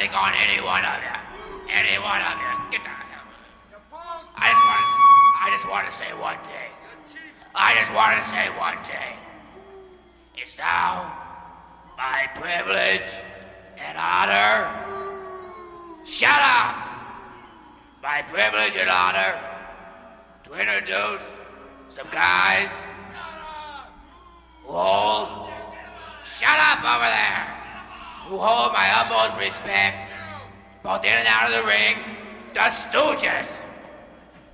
nothing on any one of you. Any one of you. Get down here. I just want to say one thing. I just want to say one thing. It's now my privilege and honor. Shut up! My privilege and honor to introduce some guys who hold. Shut up over there! Who hold my utmost respect, both in and out of the ring. The Stooges.